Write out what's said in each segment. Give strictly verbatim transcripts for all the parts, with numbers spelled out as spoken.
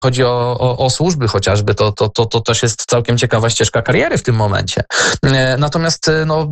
chodzi o, o, o służby chociażby, to, to, to, to też jest całkiem ciekawa ścieżka kariery w tym momencie. Natomiast no,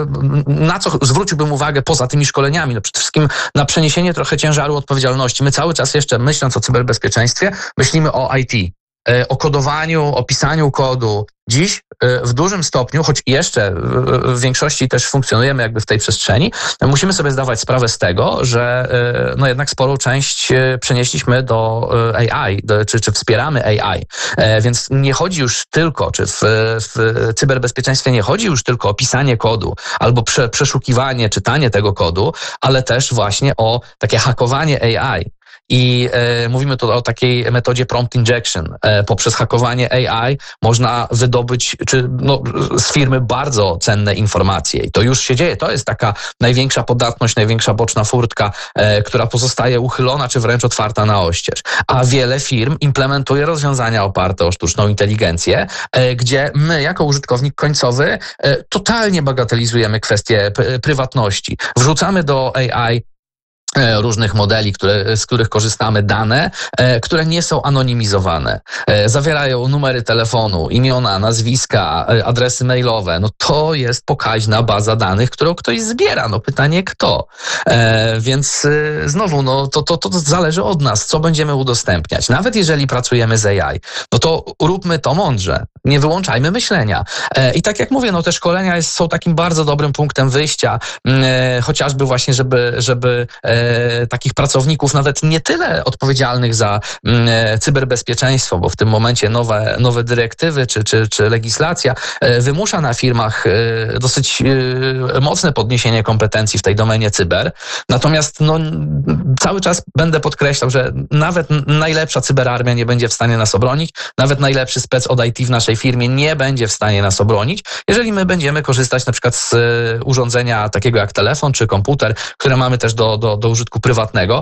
na co zwróciłbym uwagę poza tymi szkoleniami? No przede wszystkim na przeniesienie trochę ciężaru odpowiedzialności. My cały czas jeszcze, myśląc o cyberbezpieczeństwie, myślimy o I T, o kodowaniu, o pisaniu kodu. Dziś w dużym stopniu, choć jeszcze w większości też funkcjonujemy jakby w tej przestrzeni, musimy sobie zdawać sprawę z tego, że no jednak sporą część przenieśliśmy do A I, do, czy, czy wspieramy A I. Więc nie chodzi już tylko, czy w, w cyberbezpieczeństwie nie chodzi już tylko o pisanie kodu albo prze, przeszukiwanie, czytanie tego kodu, ale też właśnie o takie hakowanie A I. I e, mówimy tu o takiej metodzie prompt injection. E, poprzez hakowanie A I można wydobyć czy, no, z firmy bardzo cenne informacje. I to już się dzieje. To jest taka największa podatność, największa boczna furtka, e, która pozostaje uchylona czy wręcz otwarta na oścież. A wiele firm implementuje rozwiązania oparte o sztuczną inteligencję, e, gdzie my jako użytkownik końcowy e, totalnie bagatelizujemy kwestię p- prywatności. Wrzucamy do A I różnych modeli, które, z których korzystamy, dane, e, które nie są anonimizowane. E, zawierają numery telefonu, imiona, nazwiska, e, adresy mailowe. No to jest pokaźna baza danych, którą ktoś zbiera. No pytanie kto? E, więc e, znowu, no to, to, to zależy od nas, co będziemy udostępniać. Nawet jeżeli pracujemy z A I, no to róbmy to mądrze. Nie wyłączajmy myślenia. E, I tak jak mówię, no te szkolenia jest, są takim bardzo dobrym punktem wyjścia, e, chociażby właśnie, żeby, żeby e, takich pracowników, nawet nie tyle odpowiedzialnych za e, cyberbezpieczeństwo, bo w tym momencie nowe, nowe dyrektywy czy, czy, czy legislacja e, wymusza na firmach e, dosyć e, mocne podniesienie kompetencji w tej domenie cyber. Natomiast no, cały czas będę podkreślał, że nawet najlepsza cyberarmia nie będzie w stanie nas obronić, nawet najlepszy spec od I T w naszej firmie nie będzie w stanie nas obronić, jeżeli my będziemy korzystać na przykład z e, urządzenia takiego jak telefon czy komputer, które mamy też do, do, do użytku prywatnego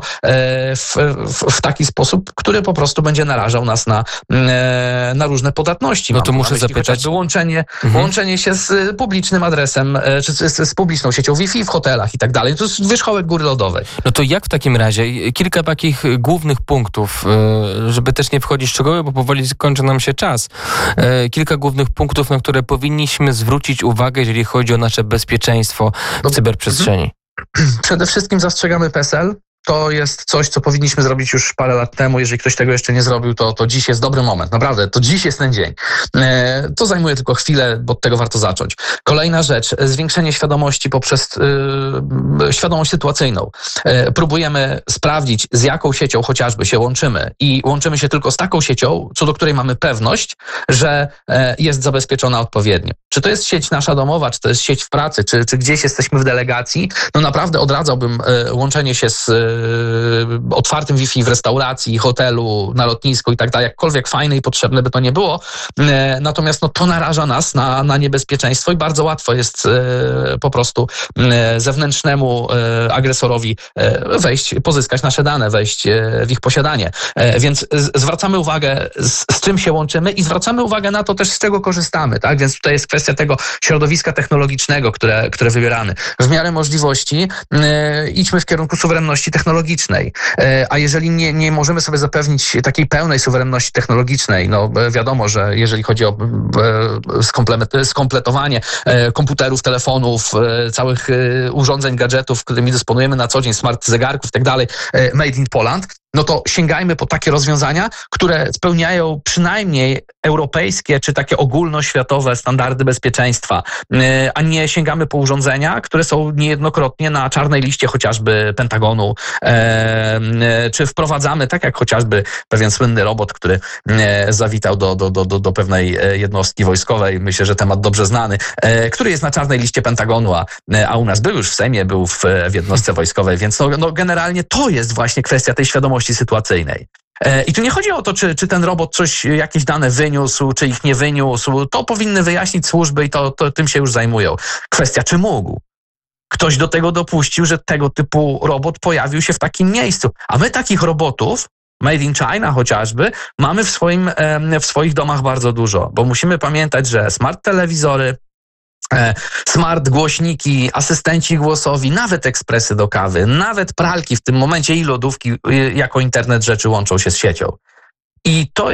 w, w, w taki sposób, który po prostu będzie narażał nas na, na różne podatności. No to muszę zapytać. Łączenie, mhm. łączenie się z publicznym adresem, czy z, z publiczną siecią Wi-Fi w hotelach i tak dalej. To jest wierzchołek góry lodowej. No to jak w takim razie? Kilka takich głównych punktów, żeby też nie wchodzić w szczegóły, bo powoli kończy nam się czas. Kilka głównych punktów, na które powinniśmy zwrócić uwagę, jeżeli chodzi o nasze bezpieczeństwo w cyberprzestrzeni. Przede wszystkim zastrzegamy P E S L. To jest coś, co powinniśmy zrobić już parę lat temu. Jeżeli ktoś tego jeszcze nie zrobił, to, to dziś jest dobry moment. Naprawdę, to dziś jest ten dzień. E, to zajmuje tylko chwilę, bo od tego warto zacząć. Kolejna rzecz, zwiększenie świadomości poprzez e, świadomość sytuacyjną. E, próbujemy sprawdzić, z jaką siecią chociażby się łączymy i łączymy się tylko z taką siecią, co do której mamy pewność, że e, jest zabezpieczona odpowiednio. Czy to jest sieć nasza domowa, czy to jest sieć w pracy, czy, czy gdzieś jesteśmy w delegacji, no naprawdę odradzałbym e, łączenie się z otwartym Wi-Fi w restauracji, hotelu, na lotnisku i tak dalej, jakkolwiek fajne i potrzebne by to nie było. Natomiast no, to naraża nas na, na niebezpieczeństwo i bardzo łatwo jest e, po prostu e, zewnętrznemu e, agresorowi e, wejść, pozyskać nasze dane, wejść e, w ich posiadanie. E, więc z, zwracamy uwagę, z, z czym się łączymy i zwracamy uwagę na to też, z czego korzystamy. Tak? Więc tutaj jest kwestia tego środowiska technologicznego, które, które wybieramy. W miarę możliwości e, idźmy w kierunku suwerenności technologicznej, technologicznej. A jeżeli nie, nie możemy sobie zapewnić takiej pełnej suwerenności technologicznej, no wiadomo, że jeżeli chodzi o skompletowanie komputerów, telefonów, całych urządzeń, gadżetów, którymi dysponujemy na co dzień, smart zegarków i tak dalej, made in Poland, no to sięgajmy po takie rozwiązania, które spełniają przynajmniej europejskie czy takie ogólnoświatowe standardy bezpieczeństwa, a nie sięgamy po urządzenia, które są niejednokrotnie na czarnej liście chociażby Pentagonu, czy wprowadzamy, tak jak chociażby pewien słynny robot, który zawitał do, do, do, do pewnej jednostki wojskowej, myślę, że temat dobrze znany, który jest na czarnej liście Pentagonu, a, a u nas był już w Sejmie, był w, w jednostce wojskowej, więc no, no generalnie to jest właśnie kwestia tej świadomości sytuacyjnej. I tu nie chodzi o to, czy, czy ten robot coś, jakieś dane wyniósł, czy ich nie wyniósł. To powinny wyjaśnić służby i to, to tym się już zajmują. Kwestia, czy mógł. Ktoś do tego dopuścił, że tego typu robot pojawił się w takim miejscu. A my takich robotów, made in China chociażby, mamy w, swoim, w swoich domach bardzo dużo. Bo musimy pamiętać, że smart telewizory, smart głośniki, asystenci głosowi, nawet ekspresy do kawy, nawet pralki w tym momencie i lodówki jako internet rzeczy łączą się z siecią. I to